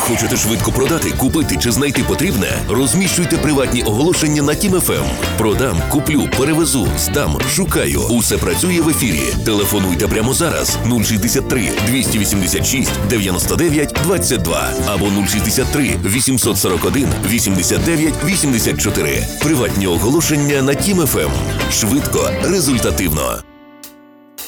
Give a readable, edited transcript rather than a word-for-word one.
Хочете швидко продати, купити чи знайти потрібне? Розміщуйте приватні оголошення на Тім ФМ. Продам, куплю, перевезу, здам, шукаю. Усе працює в ефірі. Телефонуйте прямо зараз 063 286 99 22 або 063 841 89 84. Приватні оголошення на Тім ФМ. Швидко, результативно.